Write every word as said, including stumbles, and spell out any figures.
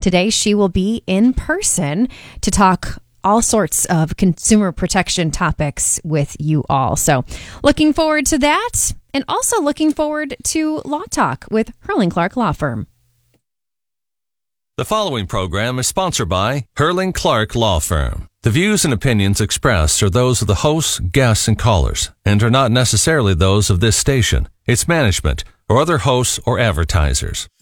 Today, she will be in person to talk all sorts of consumer protection topics with you all. So looking forward to that, and also looking forward to Law Talk with Herling Clark Law Firm. The following program is sponsored by Herling Clark Law Firm. The views and opinions expressed are those of the hosts, guests, and callers, and are not necessarily those of this station, its management, or other hosts or advertisers.